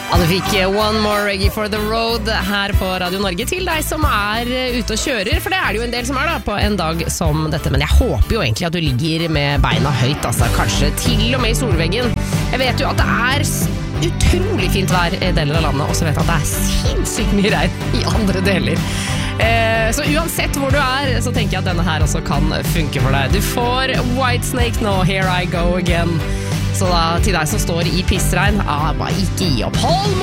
Ja, du fikk One More Reggae for the Road her på Radio Norge til deg som ute og kjører, for det det jo en del som da på en dag som dette, men jeg håper jo egentlig at du ligger med beina høyt, altså kanskje til og med i solveggen. Jeg vet jo at det utrolig fint vær i deler av landet, og så vet jeg at det sinnssykt mye regn i andre deler. Så uansett hvor du så tenker jeg at denne her også kan funke for deg. Du får Whitesnake nå, Here I Go Again. Så da, til deg som står i pissregn, bare ikke gi opp. Hold